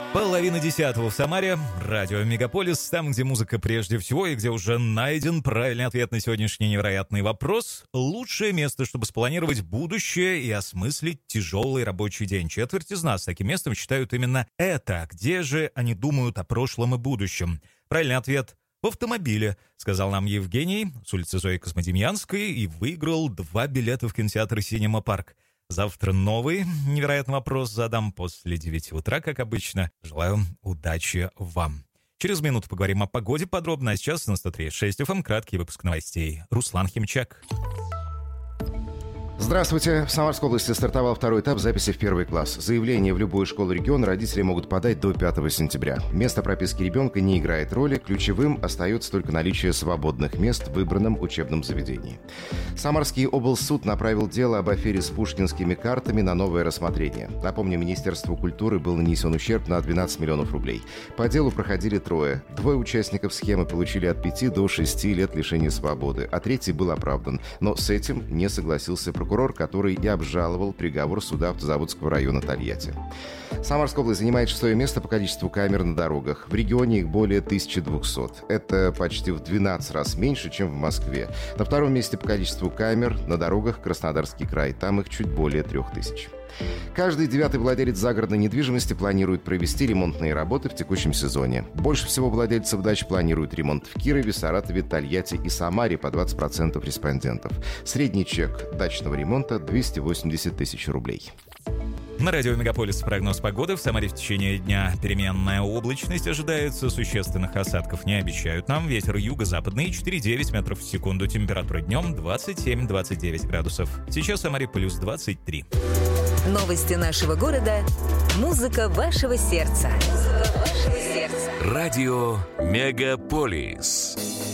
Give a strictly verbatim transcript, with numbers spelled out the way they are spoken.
Половина десятого в Самаре. Радио Мегаполис. Там, где музыка прежде всего и где уже найден правильный ответ на сегодняшний невероятный вопрос. Лучшее место, чтобы спланировать будущее и осмыслить тяжелый рабочий день. Четверть из нас таким местом считают именно это. Где же они думают о прошлом и будущем? Правильный ответ — в автомобиле, сказал нам Евгений с улицы Зои Космодемьянской и выиграл два билета в кинотеатр «Синема Парк». Завтра новый невероятный вопрос задам после девяти утра, как обычно. Желаю удачи вам. Через минуту поговорим о погоде подробно, а сейчас на сто три и шесть эф эм краткий выпуск новостей. Руслан Химчак. Здравствуйте. В Самарской области стартовал второй этап записи в первый класс. Заявление в любую школу региона родители могут подать до пятого сентября. Место прописки ребенка не играет роли. Ключевым остается только наличие свободных мест в выбранном учебном заведении. Самарский облсуд направил дело об афере с пушкинскими картами на новое рассмотрение. Напомню, Министерству культуры был нанесен ущерб на двенадцать миллионов рублей. По делу проходили трое. Двое участников схемы получили от пяти до шести лет лишения свободы, а третий был оправдан. Но с этим не согласился прокурор. Прокурор, который и обжаловал приговор суда Автозаводского района Тольятти. Самарская область занимает шестое место по количеству камер на дорогах. В регионе их более тысячи двухсот. Это почти в двенадцать раз меньше, чем в Москве. На втором месте по количеству камер на дорогах Краснодарский край. Там их чуть более трех тысяч. Каждый девятый владелец загородной недвижимости планирует провести ремонтные работы в текущем сезоне. Больше всего владельцев дач планируют ремонт в Кирове, Саратове, Тольятти и Самаре по двадцать процентов респондентов. Средний чек дачного ремонта – двести восемьдесят тысяч рублей. На радио Мегаполис прогноз погоды. В Самаре в течение дня переменная облачность ожидается. Существенных осадков не обещают нам. Ветер юго-западный четыре и девять метров в секунду. Температура днем двадцать семь - двадцать девять градусов. Сейчас в Самаре плюс двадцать три. Новости нашего города. Музыка вашего сердца. Музыка вашего сердца. Радио Мегаполис.